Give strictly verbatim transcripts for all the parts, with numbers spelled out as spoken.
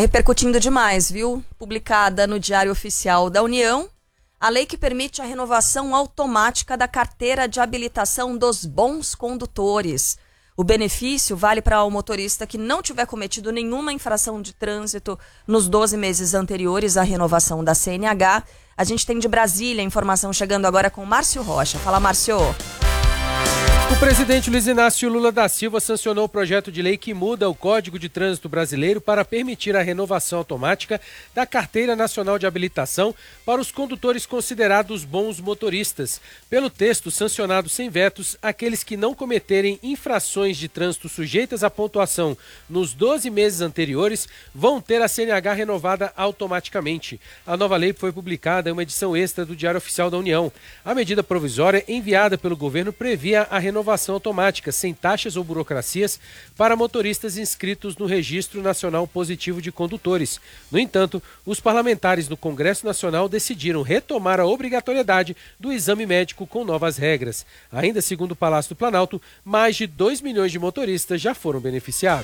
repercutindo demais, viu? Publicada no Diário Oficial da União, a lei que permite a renovação automática da carteira de habilitação dos bons condutores. O benefício vale para o motorista que não tiver cometido nenhuma infração de trânsito nos doze meses anteriores à renovação da C N H. A gente tem de Brasília informação chegando agora com Márcio Rocha. Fala, Márcio. O presidente Luiz Inácio Lula da Silva sancionou o projeto de lei que muda o Código de Trânsito Brasileiro para permitir a renovação automática da Carteira Nacional de Habilitação para os condutores considerados bons motoristas. Pelo texto, sancionado sem vetos, aqueles que não cometerem infrações de trânsito sujeitas à pontuação nos doze meses anteriores vão ter a C N H renovada automaticamente. A nova lei foi publicada em uma edição extra do Diário Oficial da União. A medida provisória enviada pelo governo previa a renovação Renovação automática, sem taxas ou burocracias, para motoristas inscritos no Registro Nacional Positivo de Condutores. No entanto, os parlamentares no Congresso Nacional decidiram retomar a obrigatoriedade do exame médico com novas regras. Ainda segundo o Palácio do Planalto, mais de dois milhões de motoristas já foram beneficiados.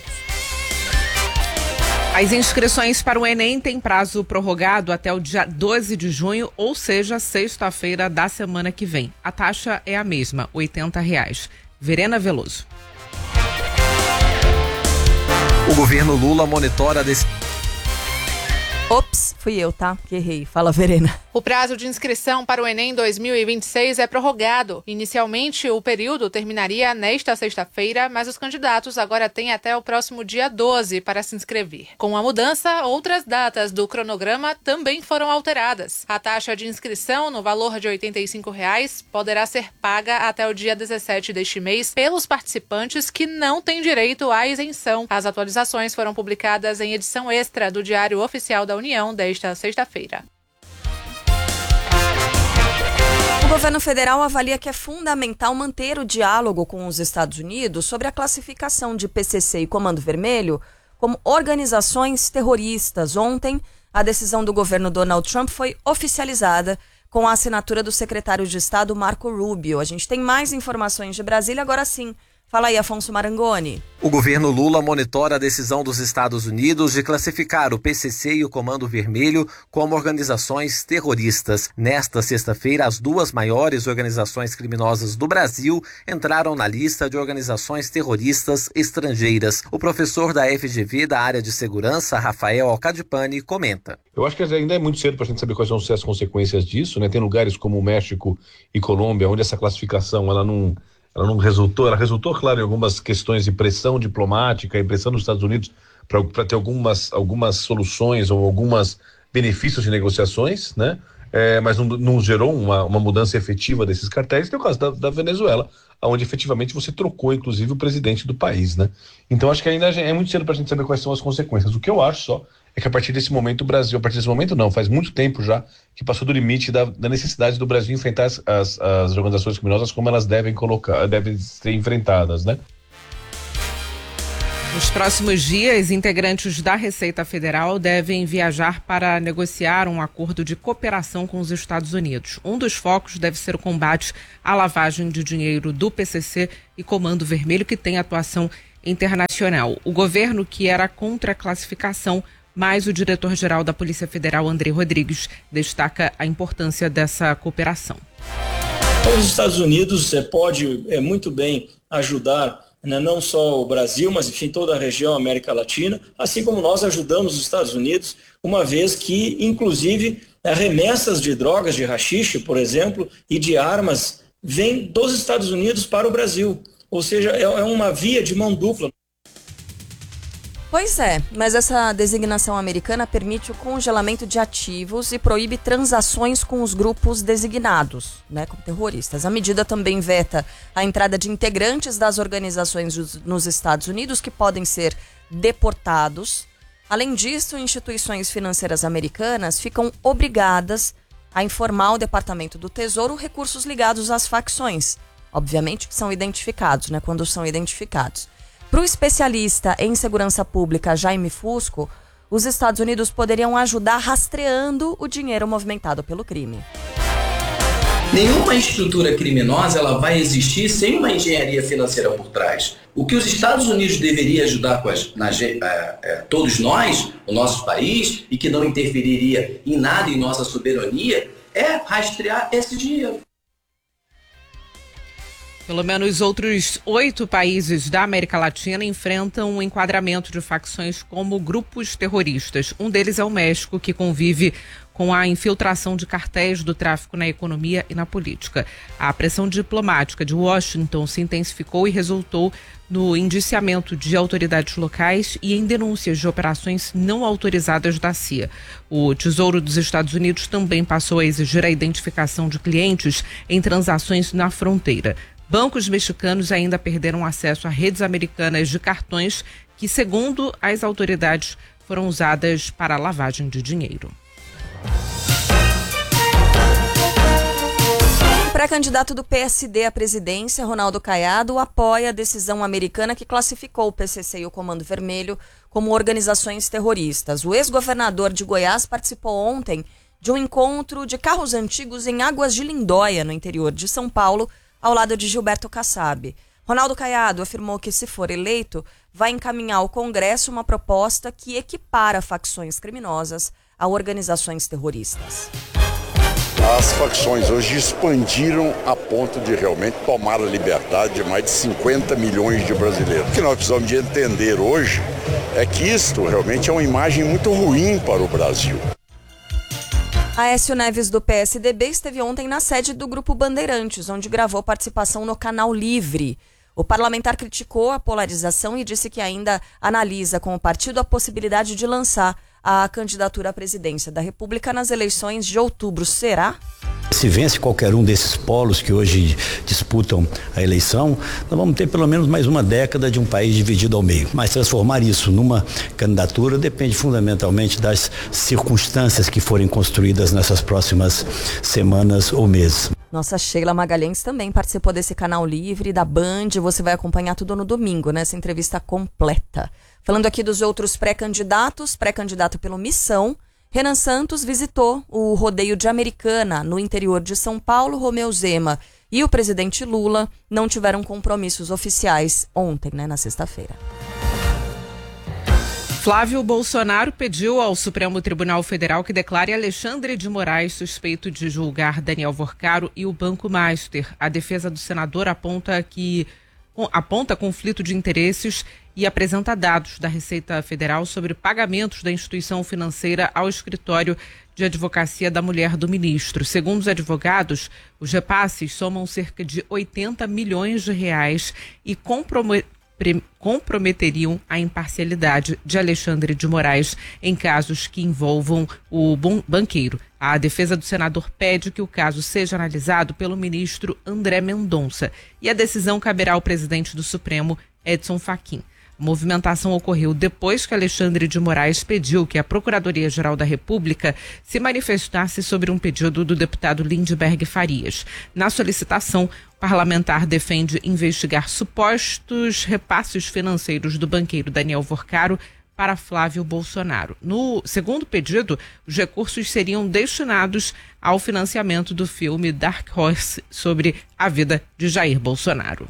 As inscrições para o Enem têm prazo prorrogado até o dia doze de junho, ou seja, sexta-feira da semana que vem. A taxa é a mesma, oitenta reais. Verena Veloso. O governo Lula monitora... Desse... Ops, fui eu, tá? Que errei. Fala, Verena. O prazo de inscrição para o Enem dois mil e vinte e seis é prorrogado. Inicialmente, o período terminaria nesta sexta-feira, mas os candidatos agora têm até o próximo dia doze para se inscrever. Com a mudança, outras datas do cronograma também foram alteradas. A taxa de inscrição, no valor de oitenta e cinco reais, poderá ser paga até o dia dezessete deste mês pelos participantes que não têm direito à isenção. As atualizações foram publicadas em edição extra do Diário Oficial da União desta sexta-feira. O governo federal avalia que é fundamental manter o diálogo com os Estados Unidos sobre a classificação de P C C e Comando Vermelho como organizações terroristas. Ontem, a decisão do governo Donald Trump foi oficializada com a assinatura do secretário de Estado Marco Rubio. A gente tem mais informações de Brasília agora sim. Fala aí, Afonso Marangoni. O governo Lula monitora a decisão dos Estados Unidos de classificar o P C C e o Comando Vermelho como organizações terroristas. Nesta sexta-feira, as duas maiores organizações criminosas do Brasil entraram na lista de organizações terroristas estrangeiras. O professor da F G V da área de segurança, Rafael Alcadipani, comenta. Eu acho que ainda é muito cedo para a gente saber quais vão ser as consequências disso, né? Tem lugares como o México e Colômbia, onde essa classificação ela não... Ela não resultou, ela resultou, claro, em algumas questões de pressão diplomática e pressão dos Estados Unidos para ter algumas, algumas soluções ou alguns benefícios de negociações, né? É, mas não, não gerou uma, uma mudança efetiva desses cartéis. Tem o caso da, da Venezuela, onde efetivamente você trocou, inclusive, o presidente do país, né? Então acho que ainda é muito cedo para a gente saber quais são as consequências. O que eu acho só é que a partir desse momento o Brasil, a partir desse momento não, faz muito tempo já que passou do limite da, da necessidade do Brasil enfrentar as, as, as organizações criminosas como elas devem colocar, devem ser enfrentadas, né? Nos próximos dias, integrantes da Receita Federal devem viajar para negociar um acordo de cooperação com os Estados Unidos. Um dos focos deve ser o combate à lavagem de dinheiro do P C C e Comando Vermelho, que tem atuação internacional. O governo, que era contra a classificação, mas o diretor-geral da Polícia Federal, André Rodrigues, destaca a importância dessa cooperação. Os Estados Unidos é, pode é, muito bem ajudar, né, não só o Brasil, mas enfim toda a região América Latina, assim como nós ajudamos os Estados Unidos, uma vez que, inclusive, remessas de drogas, de haxixe, por exemplo, e de armas, vêm dos Estados Unidos para o Brasil. Ou seja, é, é uma via de mão dupla. Pois é, mas essa designação americana permite o congelamento de ativos e proíbe transações com os grupos designados, né, como terroristas. A medida também veta a entrada de integrantes das organizações nos Estados Unidos que podem ser deportados. Além disso, instituições financeiras americanas ficam obrigadas a informar ao Departamento do Tesouro recursos ligados às facções. Obviamente que são identificados, né, quando são identificados. Para o especialista em segurança pública Jaime Fusco, os Estados Unidos poderiam ajudar rastreando o dinheiro movimentado pelo crime. Nenhuma estrutura criminosa ela vai existir sem uma engenharia financeira por trás. O que os Estados Unidos deveria ajudar com as, na, é, é, todos nós, o nosso país, e que não interferiria em nada em nossa soberania, é rastrear esse dinheiro. Pelo menos outros oito países da América Latina enfrentam o enquadramento de facções como grupos terroristas. Um deles é o México, que convive com a infiltração de cartéis do tráfico na economia e na política. A pressão diplomática de Washington se intensificou e resultou no indiciamento de autoridades locais e em denúncias de operações não autorizadas da C I A. O Tesouro dos Estados Unidos também passou a exigir a identificação de clientes em transações na fronteira. Bancos mexicanos ainda perderam acesso a redes americanas de cartões que, segundo as autoridades, foram usadas para lavagem de dinheiro. O pré-candidato do P S D à presidência, Ronaldo Caiado, apoia a decisão americana que classificou o P C C e o Comando Vermelho como organizações terroristas. O ex-governador de Goiás participou ontem de um encontro de carros antigos em Águas de Lindóia, no interior de São Paulo, ao lado de Gilberto Kassab. Ronaldo Caiado afirmou que, se for eleito, vai encaminhar ao Congresso uma proposta que equipara facções criminosas a organizações terroristas. As facções hoje expandiram a ponto de realmente tomar a liberdade de mais de cinquenta milhões de brasileiros. O que nós precisamos de entender hoje é que isto realmente é uma imagem muito ruim para o Brasil. Aécio Neves, do P S D B, esteve ontem na sede do Grupo Bandeirantes, onde gravou participação no Canal Livre. O parlamentar criticou a polarização e disse que ainda analisa com o partido a possibilidade de lançar a candidatura à presidência da República nas eleições de outubro. Será? Se vence qualquer um desses polos que hoje disputam a eleição, nós vamos ter pelo menos mais uma década de um país dividido ao meio. Mas transformar isso numa candidatura depende fundamentalmente das circunstâncias que forem construídas nessas próximas semanas ou meses. Nossa Sheila Magalhães também participou desse Canal Livre da Band. Você vai acompanhar tudo no domingo, nessa entrevista completa. Falando aqui dos outros pré-candidatos, pré-candidato pelo Missão, Renan Santos visitou o rodeio de Americana, no interior de São Paulo. Romeu Zema e o presidente Lula não tiveram compromissos oficiais ontem, né, na sexta-feira. Flávio Bolsonaro pediu ao Supremo Tribunal Federal que declare Alexandre de Moraes suspeito de julgar Daniel Worcaro e o Banco Master. A defesa do senador aponta que aponta conflito de interesses e apresenta dados da Receita Federal sobre pagamentos da instituição financeira ao escritório de advocacia da mulher do ministro. Segundo os advogados, os repasses somam cerca de oitenta milhões de reais e comprometem comprometeriam a imparcialidade de Alexandre de Moraes em casos que envolvam o banqueiro. A defesa do senador pede que o caso seja analisado pelo ministro André Mendonça e a decisão caberá ao presidente do Supremo, Edson Fachin. A movimentação ocorreu depois que Alexandre de Moraes pediu que a Procuradoria-Geral da República se manifestasse sobre um pedido do deputado Lindbergh Farias. Na solicitação, o parlamentar defende investigar supostos repasses financeiros do banqueiro Daniel Worcaro para Flávio Bolsonaro. No segundo pedido, os recursos seriam destinados ao financiamento do filme Dark Horse sobre a vida de Jair Bolsonaro.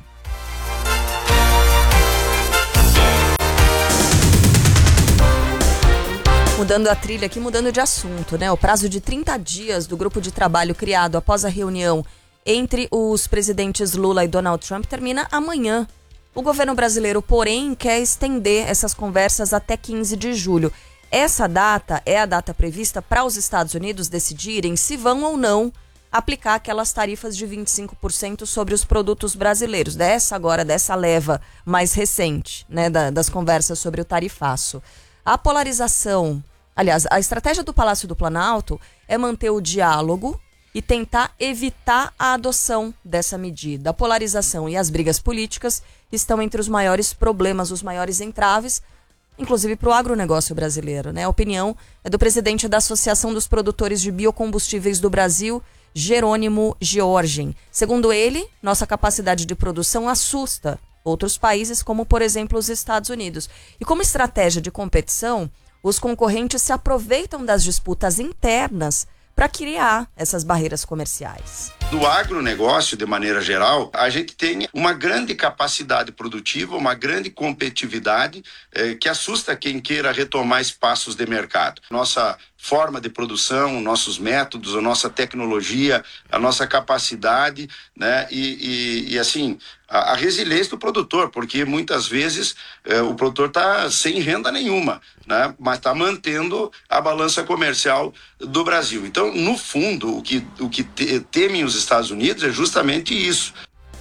Mudando a trilha aqui, mudando de assunto, né? O prazo de trinta dias do grupo de trabalho criado após a reunião entre os presidentes Lula e Donald Trump termina amanhã. O governo brasileiro, porém, quer estender essas conversas até quinze de julho. Essa data é a data prevista para os Estados Unidos decidirem se vão ou não aplicar aquelas tarifas de vinte e cinco por cento sobre os produtos brasileiros. Dessa agora, dessa leva mais recente, né, da, das conversas sobre o tarifaço. A polarização, aliás, a estratégia do Palácio do Planalto é manter o diálogo e tentar evitar a adoção dessa medida. A polarização e as brigas políticas estão entre os maiores problemas, os maiores entraves, inclusive para o agronegócio brasileiro, né? A opinião é do presidente da Associação dos Produtores de Biocombustíveis do Brasil, Jerônimo Georgen. Segundo ele, nossa capacidade de produção assusta outros países, como, por exemplo, os Estados Unidos. E como estratégia de competição, os concorrentes se aproveitam das disputas internas para criar essas barreiras comerciais. Do agronegócio, de maneira geral, a gente tem uma grande capacidade produtiva, uma grande competitividade eh, que assusta quem queira retomar espaços de mercado. Nossa forma de produção, nossos métodos, a nossa tecnologia, a nossa capacidade, né? E, e, e assim, a, a resiliência do produtor, porque muitas vezes eh, o produtor está sem renda nenhuma, né? Mas está mantendo a balança comercial do Brasil. Então, no fundo, o que, o que te, temem os Estados Unidos é justamente isso.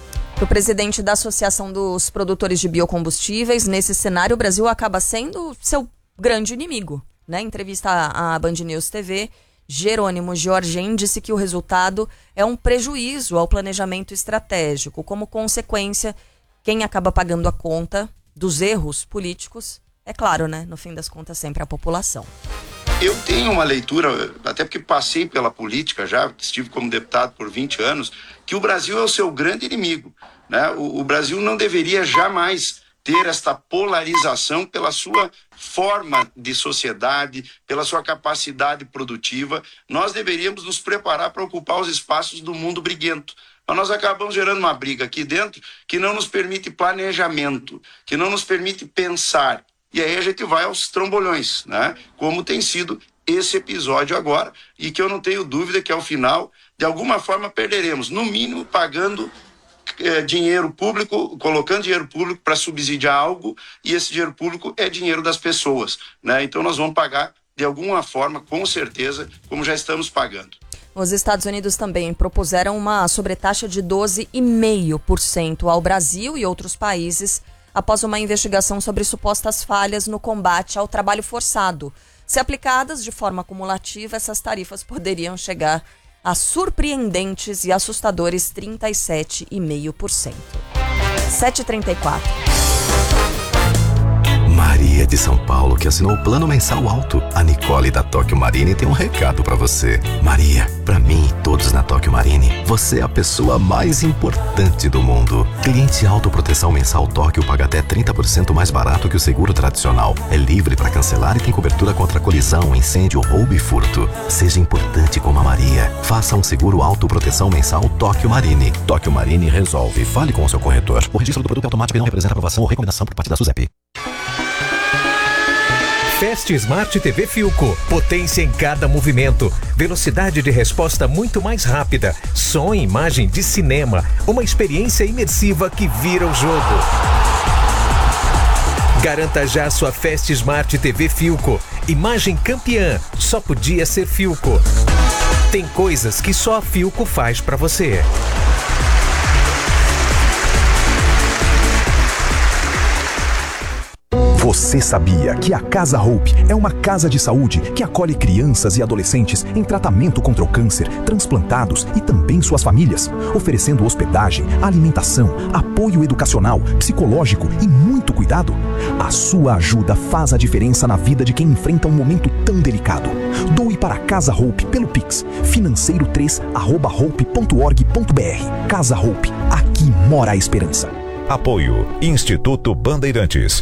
O presidente da Associação dos Produtores de Biocombustíveis, nesse cenário, o Brasil acaba sendo seu grande inimigo. Na entrevista à Band News T V, Jerônimo Georgen disse que o resultado é um prejuízo ao planejamento estratégico. Como consequência, quem acaba pagando a conta dos erros políticos é claro, né? No fim das contas, sempre a população. Eu tenho uma leitura, até porque passei pela política já, estive como deputado por vinte anos, que o Brasil é o seu grande inimigo, né? O, o Brasil não deveria jamais ter esta polarização pela sua forma de sociedade, pela sua capacidade produtiva. Nós deveríamos nos preparar para ocupar os espaços do mundo briguento. Mas nós acabamos gerando uma briga aqui dentro que não nos permite planejamento, que não nos permite pensar. E aí a gente vai aos trambolhões, né? Como tem sido esse episódio agora, e que eu não tenho dúvida que ao final, de alguma forma, perderemos, no mínimo pagando é, dinheiro público, colocando dinheiro público para subsidiar algo, e esse dinheiro público é dinheiro das pessoas, né? Então nós vamos pagar de alguma forma, com certeza, como já estamos pagando. Os Estados Unidos também propuseram uma sobretaxa de doze vírgula cinco por cento ao Brasil e outros países, após uma investigação sobre supostas falhas no combate ao trabalho forçado. Se aplicadas de forma acumulativa, essas tarifas poderiam chegar a surpreendentes e assustadores trinta e sete vírgula cinco por cento. sete e trinta e quatro. Maria de São Paulo, que assinou o plano mensal alto. A Nicole da Tóquio Marine tem um recado pra você. Maria, pra mim e todos na Tóquio Marine, você é a pessoa mais importante do mundo. Cliente autoproteção mensal Tóquio paga até trinta por cento mais barato que o seguro tradicional. É livre pra cancelar e tem cobertura contra colisão, incêndio, roubo e furto. Seja importante como a Maria. Faça um seguro autoproteção mensal Tóquio Marine. Tóquio Marine resolve. Fale com o seu corretor. O registro do produto é automático e não representa aprovação ou recomendação por parte da SUSEP. Fast Smart T V Philco. Potência em cada movimento. Velocidade de resposta muito mais rápida. Som e imagem de cinema. Uma experiência imersiva que vira o jogo. Garanta já sua Fast Smart T V Philco. Imagem campeã. Só podia ser Philco. Tem coisas que só a Philco faz pra você. Você sabia que a Casa Hope é uma casa de saúde que acolhe crianças e adolescentes em tratamento contra o câncer, transplantados e também suas famílias, oferecendo hospedagem, alimentação, apoio educacional, psicológico e muito cuidado? A sua ajuda faz a diferença na vida de quem enfrenta um momento tão delicado. Doe para a Casa Hope pelo Pix, financeiro três arroba hope ponto org ponto br. Casa Hope, aqui mora a esperança. Apoio Instituto Bandeirantes.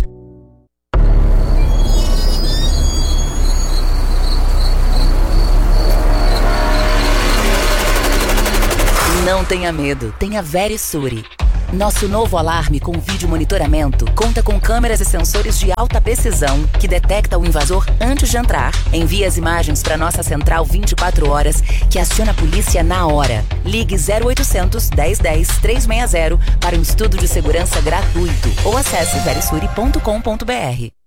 Não tenha medo, tenha Verisure. Nosso novo alarme com vídeo monitoramento conta com câmeras e sensores de alta precisão que detecta o invasor antes de entrar, envia as imagens para nossa central vinte e quatro horas, que aciona a polícia na hora. Ligue zero oitocentos, dez dez, trezentos e sessenta para um estudo de segurança gratuito ou acesse verisure ponto com ponto br.